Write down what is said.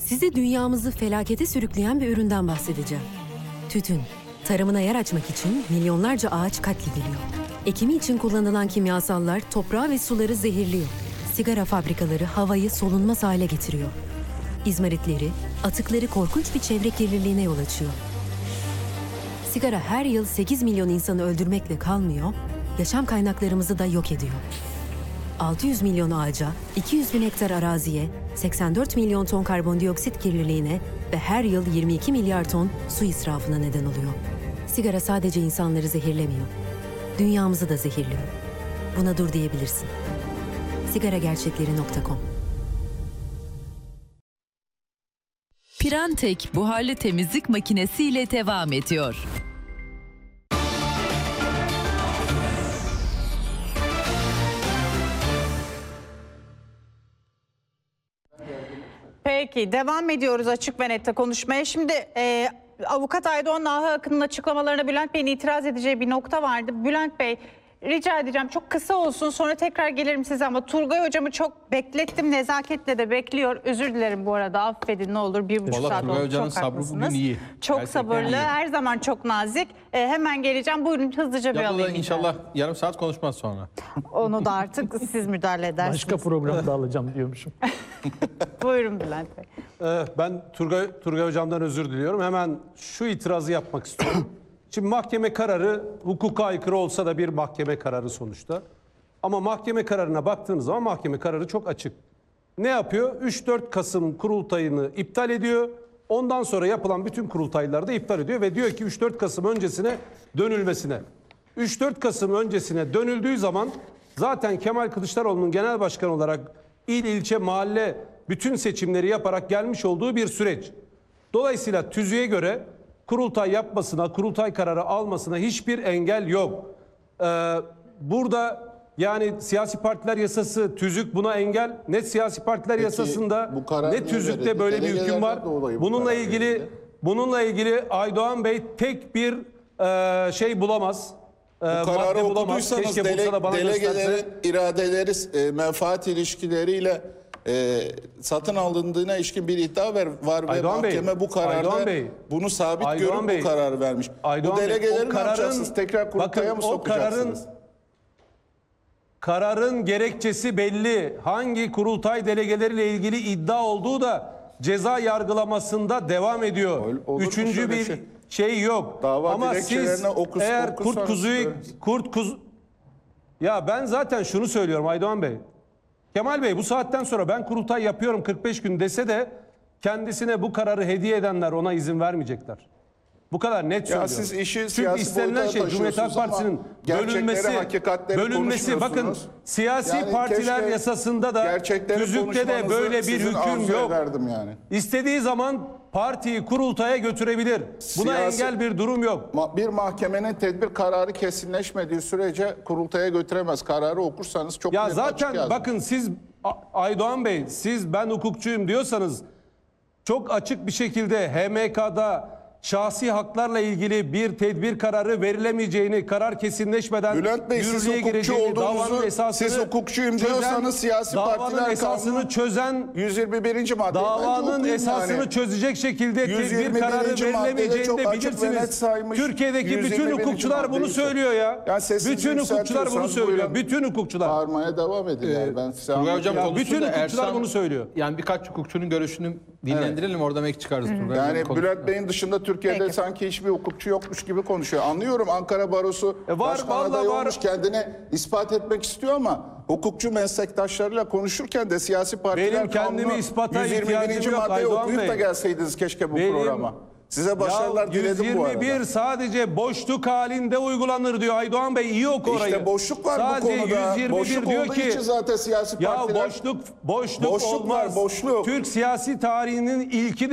Size dünyamızı felakete sürükleyen bir üründen bahsedeceğim. Tütün. Tarımına yer açmak için milyonlarca ağaç katlediliyor. Ekimi için kullanılan kimyasallar toprağı ve suları zehirliyor. Sigara fabrikaları havayı solunmaz hale getiriyor. İzmaritleri, atıkları korkunç bir çevre kirliliğine yol açıyor. Sigara her yıl 8 milyon insanı öldürmekle kalmıyor, yaşam kaynaklarımızı da yok ediyor. 600 milyon ağaca, 200 bin hektar araziye, 84 milyon ton karbondioksit kirliliğine ve her yıl 22 milyar ton su israfına neden oluyor. Sigara sadece insanları zehirlemiyor, dünyamızı da zehirliyor. Buna dur diyebilirsin. Sigaragerçekleri.com. Pirantek buharlı temizlik makinesi ile devam ediyor. Peki, devam ediyoruz Açık ve Net'te konuşmaya. Şimdi Avukat Aydoğan Nahi Akın'ın açıklamalarına Bülent Bey'in itiraz edeceği bir nokta vardı. Bülent Bey, rica edeceğim çok kısa olsun, sonra tekrar gelirim size, ama Turgay Hocam'ı çok beklettim, nezaketle de bekliyor. Özür dilerim bu arada, affedin ne olur, 1,5 saat oldu. Turgay Hoca'nın çok sabrı haklısınız. bugün iyi. Çok Gerçekten sabırlı, iyi. her zaman çok nazik. Hemen geleceğim, buyurun hızlıca bir Ya bu da alayım. inşallah yarım saat konuşmaz sonra. Onu da artık siz müdahale edersiniz. Başka programda alacağım diyormuşum. Buyurun Bülent Bey. Ben Turgay Hocam'dan özür diliyorum. Hemen şu itirazı yapmak istiyorum. Şimdi mahkeme kararı hukuka aykırı olsa da bir mahkeme kararı sonuçta. Ama mahkeme kararına baktığınız zaman mahkeme kararı çok açık. Ne yapıyor? 3-4 Kasım kurultayını iptal ediyor. Ondan sonra yapılan bütün kurultayları da iptal ediyor ve diyor ki 3-4 Kasım öncesine dönülmesine. 3-4 Kasım öncesine dönüldüğü zaman zaten Kemal Kılıçdaroğlu'nun genel başkan olarak il, ilçe, mahalle bütün seçimleri yaparak gelmiş olduğu bir süreç. Dolayısıyla tüzüğe göre kurultay yapmasına, kurultay kararı almasına hiçbir engel yok. Burada yani siyasi partiler yasası, tüzük buna engel. Ne siyasi partiler yasasında ne tüzükte böyle bir hüküm var. Bununla ilgili Aydoğan Bey tek bir şey bulamaz. Bu kararı okuduysanız delegelerin iradeleri, menfaat ilişkileriyle satın alındığına ilişkin bir iddia var ve mahkeme bu kararda bunu sabit görüp bu kararı vermiş. Bu delegeleri ne yapacaksınız? Tekrar kurultaya mı sokacaksınız? Kararın gerekçesi belli. Hangi kurultay delegeleriyle ilgili iddia olduğu da ceza yargılamasında devam ediyor. Üçüncü bir şey yok. Dava ama siz eğer ya ben zaten şunu söylüyorum Aydoğan Bey. Kemal Bey bu saatten sonra ben kurultay yapıyorum 45 gün dese de kendisine bu kararı hediye edenler ona izin vermeyecekler. Bu kadar net söylüyorum. Siz işi çünkü siyasi istenilen şey Cumhuriyet Halk Partisi'nin bölünmesi. Bakın siyasi yani partiler yasasında da tüzükte de böyle bir hüküm yok. Yani. İstediği zaman partiyi kurultaya götürebilir. Buna engel bir durum yok. Bir mahkemenin tedbir kararı kesinleşmediği sürece kurultaya götüremez. Kararı okursanız çok ya zaten bakın siz Aydoğan Bey, siz ben hukukçuyum diyorsanız çok açık bir şekilde HMK'da şahsi haklarla ilgili bir tedbir kararı verilemeyeceğini, karar kesinleşmeden Bülent Bey, siz hukukçu olduğunuzu, siz hukukçuyum diyorsanız siyasi partiler esasını çözen 121. madde davanın esasını çözecek şekilde tedbir kararı verilemeyeceğini de bilirsiniz. Türkiye'deki bütün hukukçular bunu söylüyor ya. Bütün hukukçular bunu söylüyor. Bütün hukukçular. Bağırmaya devam edin yani. Ben size hocam bütün hukukçular bunu söylüyor. Yani birkaç hukukçunun görüşünü dinlendirelim, oradan ek çıkarız. Yani Bülent Bey'in dışında Türkiye'de sanki hiçbir hukukçu yokmuş gibi konuşuyor. Anlıyorum, Ankara Barosu başkan adayı olmuş, kendini ispat etmek istiyor ama hukukçu meslektaşlarıyla konuşurken de siyasi partiler benim kendimi ispata ihtiyacım yok maddeyi Aydoğan okuyup Bey. da gelseydiniz keşke bu programa. Size başarılar diledim bu arada. 121 sadece boşluk halinde uygulanır diyor Aydoğan Bey. İyi oku orayı. İşte boşluk var sadece bu konuda. 121 boşluk diyor olduğu ki, için zaten siyasi partiler... boşluk olmaz. Var, boşluk. Türk siyasi tarihinin ilki